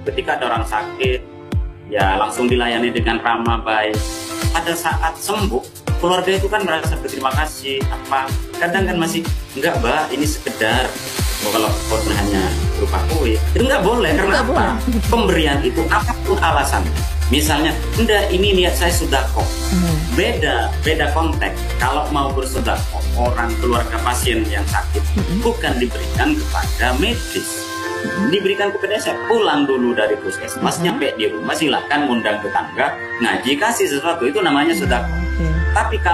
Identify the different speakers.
Speaker 1: Ketika ada orang sakit, ya langsung dilayani dengan ramah, baik. Pada saat sembuh, keluarga itu kan merasa berterima kasih. Kadang kan masih, enggak mbak, ini sekedar. Kalau hanya berupa kue, itu nggak boleh. Karena apa? Pemberian itu apapun alasan. Misalnya, enggak, ini niat saya sedekah. Beda konteks. Kalau mau bersedekah, orang keluarga pasien yang sakit bukan diberikan kepada medis, diberikan kepada saya. Pulang dulu dari puskesmas, nyampe di rumah, silakan undang tetangga, ngaji, kasih sesuatu, itu namanya sedekah. Tapi